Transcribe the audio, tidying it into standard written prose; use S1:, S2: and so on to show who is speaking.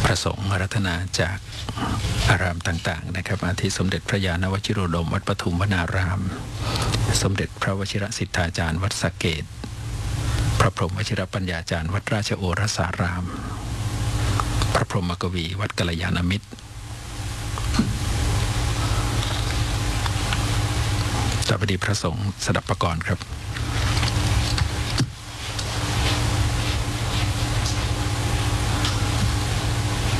S1: พระสงฆ์อาราธนาจากอารามต่างๆนะครับอาทิสมเด็จพระญาณวชิโรดมวัดปทุมวนารามสมเด็จพระวชิรสิทธาจารย์วัดสะเกษพระพรหมวชิรปัญญาจารย์วัดราชโอรสารามพระพรหมกวีวัดกัลยาณมิตรสวัสดีพระสงฆ์สดับประกรณ์ครับ